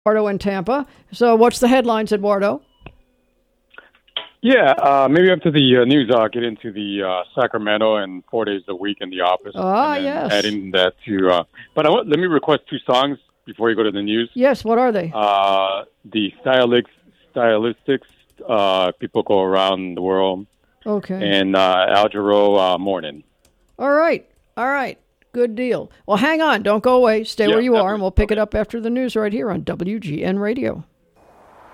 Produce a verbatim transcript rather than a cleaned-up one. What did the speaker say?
Eduardo in Tampa. So what's the headlines, Eduardo? Yeah, uh, maybe after the uh, news, I'll get into the uh, Sacramento and four days a week in the office. Ah, and then yes. Adding that to, uh, but I want, let me request two songs before you go to the news. Yes, what are they? Uh, the stylistics, stylistics, uh, people go around the world. Okay. And uh, Al Jarreau, uh, Morning. All right, all right. Good deal. Well, hang on. Don't go away. Stay Yeah, where you definitely. are, and we'll pick Okay. it up after the news right here on W G N Radio.